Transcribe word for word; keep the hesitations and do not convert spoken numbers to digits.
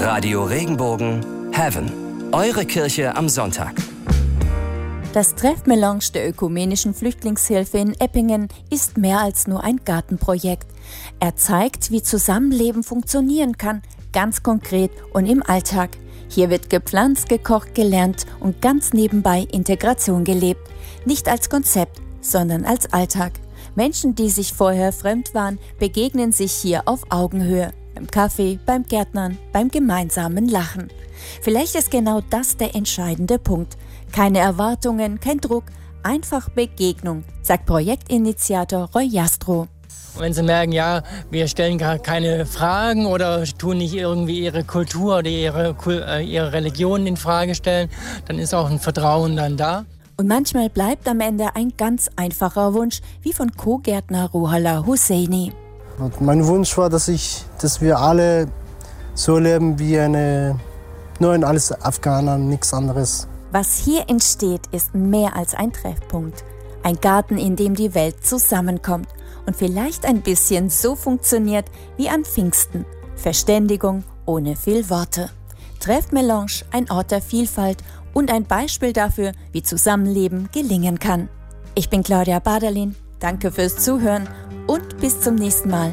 Radio Regenbogen Heaven. Eure Kirche am Sonntag. Das Treffmelange der ökumenischen Flüchtlingshilfe in Eppingen ist mehr als nur ein Gartenprojekt. Er zeigt, wie Zusammenleben funktionieren kann, ganz konkret und im Alltag. Hier wird gepflanzt, gekocht, gelernt und ganz nebenbei Integration gelebt. Nicht als Konzept, sondern als Alltag. Menschen, die sich vorher fremd waren, begegnen sich hier auf Augenhöhe. Beim Kaffee, beim Gärtnern, beim gemeinsamen Lachen. Vielleicht ist genau das der entscheidende Punkt. Keine Erwartungen, kein Druck, einfach Begegnung, sagt Projektinitiator Roy Jastrow. Wenn Sie merken, ja, wir stellen gar keine Fragen oder tun nicht irgendwie ihre Kultur oder ihre, ihre Religion in Frage stellen, dann ist auch ein Vertrauen dann da. Und manchmal bleibt am Ende ein ganz einfacher Wunsch, wie von Co-Gärtner Ruhollah Husseini. Und mein Wunsch war, dass, ich, dass wir alle so leben wie eine, nur ein alles Afghaner, nichts anderes. Was hier entsteht, ist mehr als ein Treffpunkt. Ein Garten, in dem die Welt zusammenkommt und vielleicht ein bisschen so funktioniert wie an Pfingsten. Verständigung ohne viel Worte. Treffmelange, ein Ort der Vielfalt und ein Beispiel dafür, wie Zusammenleben gelingen kann. Ich bin Claudia Baderlin, danke fürs Zuhören und bis zum nächsten Mal